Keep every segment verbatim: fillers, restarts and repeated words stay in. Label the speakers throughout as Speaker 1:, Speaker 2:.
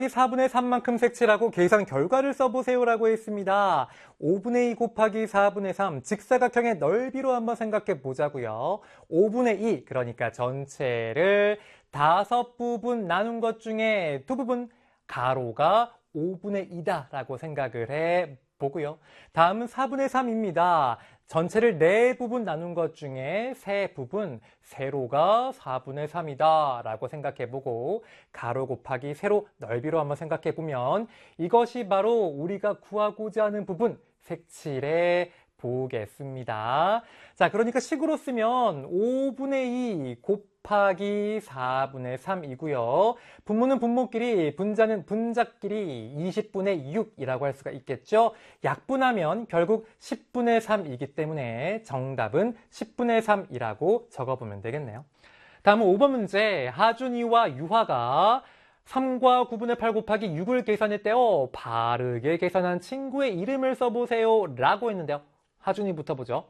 Speaker 1: 사분의 삼만큼 색칠하고 계산 결과를 써보세요라고 했습니다. 오분의 이 곱하기 사분의 삼, 직사각형의 넓이로 한번 생각해 보자고요. 오분의 이, 그러니까 전체를 다섯 부분 나눈 것 중에 두 부분, 가로가 오분의 이다라고 생각을 해 보고요. 다음은 사분의 삼입니다. 전체를 네 부분 나눈 것 중에 세 부분, 세로가 사분의 삼이다 라고 생각해보고 가로 곱하기 세로 넓이로 한번 생각해보면 이것이 바로 우리가 구하고자 하는 부분, 색칠해 보겠습니다. 자, 그러니까 식으로 쓰면 오분의 이 곱하기 사분의 삼이고요. 분모는 분모끼리, 분자는 분자끼리 이십분의 육이라고 할 수가 있겠죠. 약분하면 결국 십분의 삼이기 때문에 정답은 십분의 삼이라고 적어보면 되겠네요. 다음은 오 번 문제. 하준이와 유화가 삼과 구분의 팔 곱하기 육을 계산했대요. 바르게 계산한 친구의 이름을 써보세요 라고 했는데요. 하준이부터 보죠.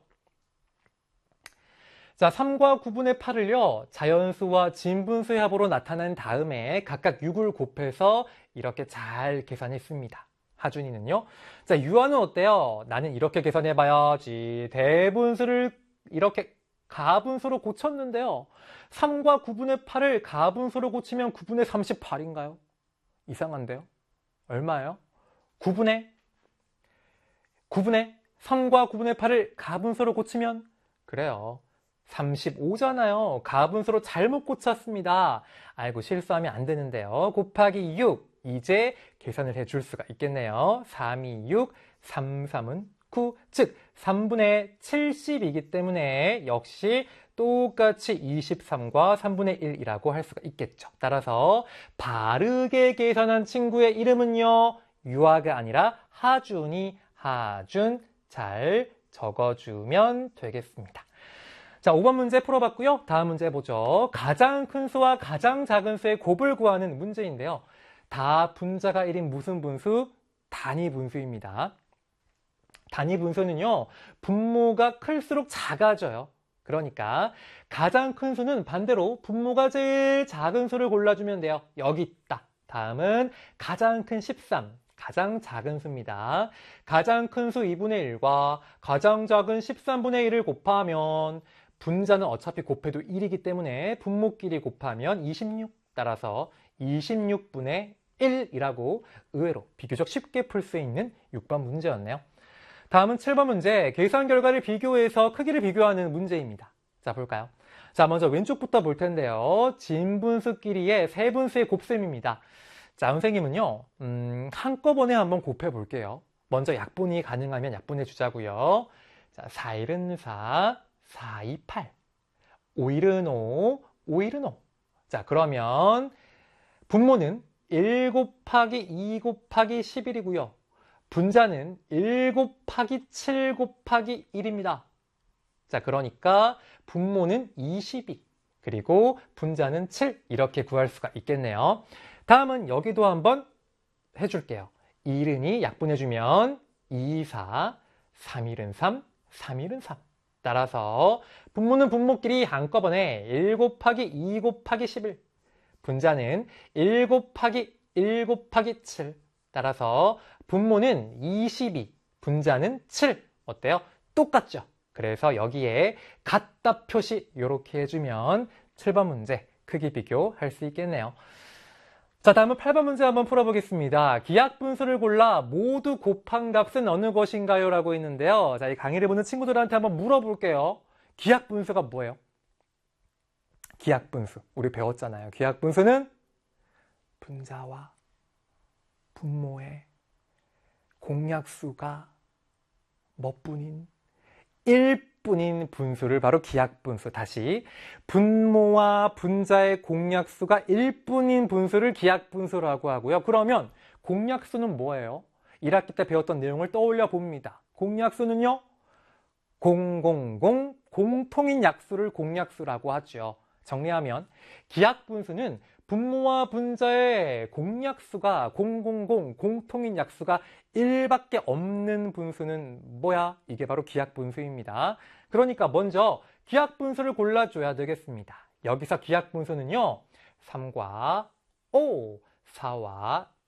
Speaker 1: 자, 삼과 구분의 팔을요, 자연수와 진분수의 합으로 나타낸 다음에 각각 육을 곱해서 이렇게 잘 계산했습니다. 하준이는요. 자, 유아는 어때요? 나는 이렇게 계산해봐야지. 대분수를 이렇게 가분수로 고쳤는데요. 삼과 구분의 팔을 가분수로 고치면 구분의 삼십팔인가요? 이상한데요? 얼마예요? 구분의 구분의 삼과 구분의 팔을 가분수로 고치면 그래요. 삼십오잖아요. 가분수로 잘못 고쳤습니다. 아이고 실수하면 안 되는데요. 곱하기 육. 이제 계산을 해줄 수가 있겠네요. 삼이 육, 삼, 삼은 구. 즉 삼분의 칠십이기 때문에 역시 똑같이 이십삼과 삼분의 일이라고 할 수가 있겠죠. 따라서 바르게 계산한 친구의 이름은요. 유아가 아니라 하준이, 하준. 잘 적어주면 되겠습니다. 자, 오 번 문제 풀어봤고요. 다음 문제 보죠. 가장 큰 수와 가장 작은 수의 곱을 구하는 문제인데요. 다 분자가 일인 무슨 분수? 단위 분수입니다. 단위 분수는요, 분모가 클수록 작아져요. 그러니까 가장 큰 수는 반대로 분모가 제일 작은 수를 골라주면 돼요. 여기 있다. 다음은 가장 큰 십삼. 가장 작은 수입니다. 가장 큰 수 이분의 일과 가장 작은 십삼분의 일을 곱하면 분자는 어차피 곱해도 일이기 때문에 분모끼리 곱하면 이십육. 따라서 이십육분의 일이라고 의외로 비교적 쉽게 풀 수 있는 육 번 문제였네요. 다음은 칠 번 문제. 계산 결과를 비교해서 크기를 비교하는 문제입니다. 자, 볼까요? 자, 먼저 왼쪽부터 볼 텐데요. 진분수끼리의 세분수의 곱셈입니다. 자, 선생님은요, 음, 한꺼번에 한번 곱해 볼게요. 먼저 약분이 가능하면 약분해 주자고요. 자, 사일은 사, 사이 팔, 오일은 오, 오일은 오. 자, 그러면 분모는 일 곱하기 이 곱하기 십일이고요. 분자는 일 곱하기 칠 곱하기 일입니다. 자, 그러니까 분모는 이십이, 그리고 분자는 칠, 이렇게 구할 수가 있겠네요. 다음은 여기도 한번 해줄게요. 일은 이 약분해주면 이, 사, 삼일은 삼, 삼일은 삼. 따라서 분모는 분모끼리 한꺼번에 일 곱하기 이 곱하기 십일. 분자는 일 곱하기 일 곱하기 칠. 따라서 분모는 이십이, 분자는 칠. 어때요? 똑같죠? 그래서 여기에 같다 표시 이렇게 해주면 칠 번 문제 크기 비교할 수 있겠네요. 자, 다음은 팔 번 문제 한번 풀어보겠습니다. 기하분수를 골라 모두 곱한 값은 어느 것인가요? 라고 했는데요. 자, 이 강의를 보는 친구들한테 한번 물어볼게요. 기하분수가 뭐예요? 기하분수. 우리 배웠잖아요. 기하분수는 분자와 분모의 공약수가 뭐뿐인? 일뿐인 분수를 바로 기하분수. 다시 분모와 분자의 공약수가 일뿐인 분수를 기하분수라고 하고요. 그러면 공약수는 뭐예요? 일 학기 때 배웠던 내용을 떠올려 봅니다. 공약수는요, 공공공, 공통인 약수를 공약수라고 하죠. 정리하면 기하분수는 분모와 분자의 공약수가 공공공, 공통인 약수가 일밖에 없는 분수는 뭐야? 이게 바로 기하분수입니다. 그러니까 먼저 기하분수를 골라줘야 되겠습니다. 여기서 기하분수는요, 삼과 오, 사와